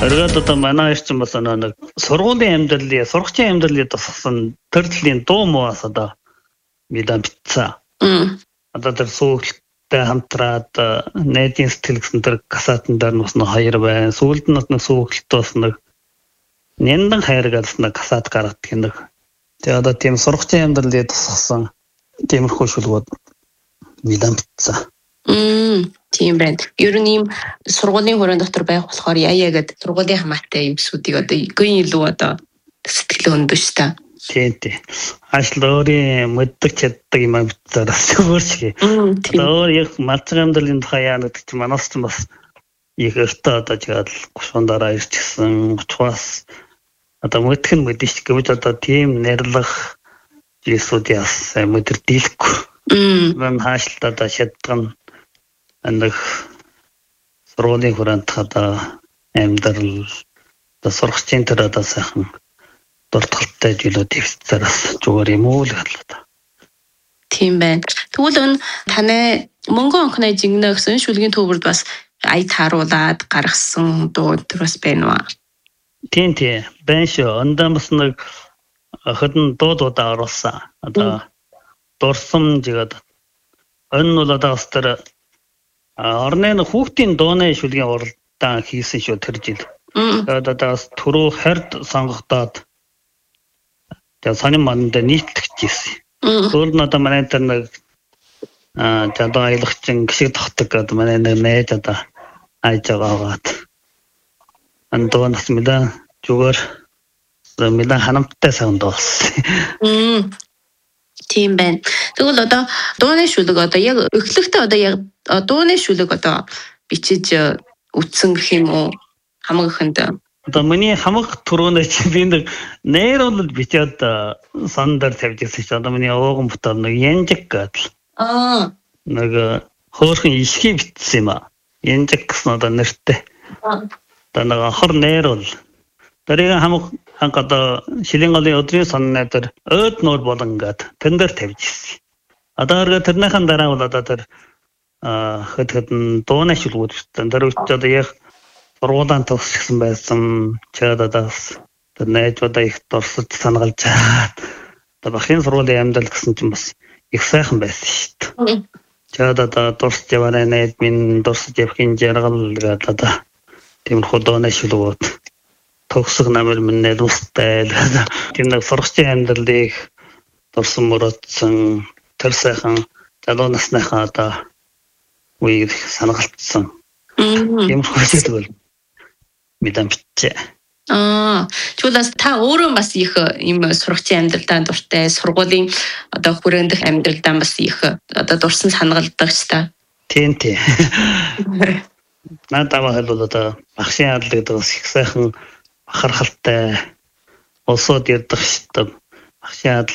Оргиод одоо манай ирсэн бас нэг сургуулийн амьдралын, сургуулийн амьдралын тусгасан төрлийн дуу мууас одоо мэдэн битсэн. Одоо тэр сүүлдээ хамтраад найдын сэтгэл гэсэн тэр касатын дээр бас нэг хоёр байна. Сүүлд нь нэг сүүлдтээс нэг няндан хайргаас нэг касат гаргадаг нэг. Тэгээ одоо тийм сургуулийн амьдралын тусгасан тиймэрхүү шүлгүүд мэдэн битсэн. Тийм байна. Ер нь ийм сургуулийн хүрээнд дотор байх болохоор яа гэдэг сургуулийн хамаатай юмсуудыг одоо гэн илүү одоо сэтгэл хөндөн ш та. Тийм. Ажил өөрийн мэддэг чаддаг юм битээс өөрчгий. Одоо яг малчин амьдралын тухай яа гэдэг чинь манаас ч бас их өртөө одоо жиад 30 дараа ирчихсэн 30-аас одоо мэдэх нь мэдэж гэвч одоо тийм нэрлэх зүйлсүүдээс мэдэрдэлгүй. Мөн хаашилтаа одоо шатган нэг сургуулийн хүрээнд одоо амьдрал одоо сургалтын тэр одоо сайхан дуртгалтай зүйлүүд дэвсцээс зүгээр юм уу л галаа. Тийм байна. Тэгвэл таны Монгол онхны жигнэ гэсэн шүлгийн төвөрд бас ая тааруулаад гаргасан дуу төр бас байна уу? Тийм. Байна шүү. Ондоо бас нэг ходон дуудаа оруулсан. Одоо дурсам жигээд энэ бол одоо бас тэр орны хүүхдийн дууны шүлгийн уралдаан хийсэн шүү тэр жил. Одоо бас түрүү хард сонгогдоод тэгээ сонин манд нийтлэгч ирсэн. Өөр нь одоо манай тэр нэг одоо аялагчин гişиг тогтдог гэдэг манай нэг найз одоо айж байгаагаад андуунаас мэдээ зүгээр мэдээ ханамттай саунд болсон. Тийм байна. Тэгвэл одоо дууны шүлэг одоо яг эхлэхдээ одоо яг дууны шүлэг одоо бичиж үтсэн гэх юм уу хамаагхэнд. Одоо миний хамаг түрүүнээ чи би нэг нейрол бичээд сандар тавьжсэн чи одоо миний ууган бутал нэг янжиг гэдэг. Нэг хөөрхөн ишхий бичсэн юм аа. Янжиг гэсэн одоо нэртэй. Одоо нэг хор нейрол. Тэрийг хамаг одоо шилийн голын өдрийн сонны дээр өөд нуур болон гэдэг тэн дээр тавьжсэн. Одоо тэрнийхэн дараа бол одоо тэр хэдэн дууны шүлгүүд бичсэн. Тэр үст одоо яг сургуулийн төгссөн байсан. Чададаас тэр найзуудаа их дурсаж санагалж чаад. Одоо бахын сургуулийн амьдрал гэсэн чинь бас их сайхан байсан шүү дээ. Чададаа дурсаж яваа найз минь дурсаж явахын жаргал гэдэг одоо тиймэрхүү дууны шүлгүүд төгсөх намар минь дустай. Тэр нэг сургуулийн амьдралыг дурсан мөрөдсөн тэр сайхан залуу насныхаа одоо үеийг санагалцсан. Тиймэрхүү зүйл мэдэн битээ. Чулаас та өөрөө бас их юм сургуулийн амьдралдаа дуртай, сургуулийн одоо хүрээндх амьдралдаа бас их одоо дурсан санагалдаг ч та. Тийм. Надад бол одоо багшийн адал гэдэг бас их сайхан бахархалтай улсууд ярддаг шүү дээ. Багшийн